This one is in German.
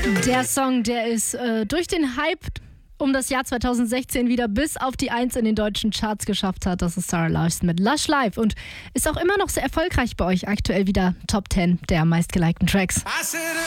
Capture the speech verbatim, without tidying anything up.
Der Song, der ist äh, durch den Hype um das Jahr zwanzig sechzehn wieder bis auf die Eins in den deutschen Charts geschafft hat. Das ist Sarah Larson mit Lush Life und ist auch immer noch sehr erfolgreich bei euch. Aktuell wieder Top zehn der meistgelikten Tracks.